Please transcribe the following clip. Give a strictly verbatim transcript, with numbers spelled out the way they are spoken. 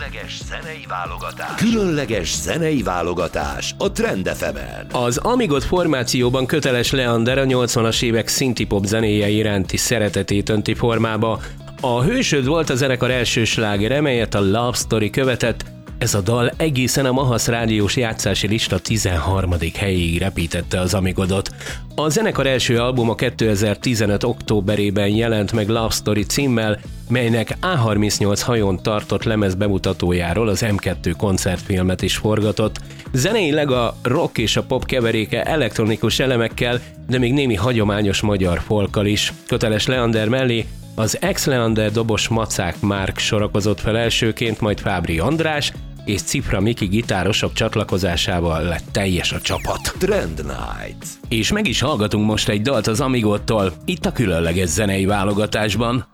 Különleges zenei válogatás. Különleges zenei válogatás a Trend ef emen. Az Amigot formációban köteles Leander a nyolcvanas évek synthpop zenéje iránti szeretetét önti formába. A Hősöd volt a zenekar első slágere, melyet a Love Story követett. Ez a dal egészen a Mahasz rádiós játszási lista tizenharmadik helyéig repítette az Amigodot. A zenekar első albuma kétezer-tizenöt októberében jelent meg Love Story címmel, melynek á harmincnyolc hajón tartott lemez bemutatójáról az em kettő koncertfilmet is forgatott. Zeneileg a rock és a pop keveréke elektronikus elemekkel, de még némi hagyományos magyar folkkal is. Köteles Leander mellé az ex-Leander dobos Macák Márk sorakozott fel elsőként, majd Fábri András és Cifra Miki gitárosok csatlakozásával lett teljes a csapat. Trend Night. És meg is hallgatunk most egy dalt az Amigottól, itt a különleges zenei válogatásban.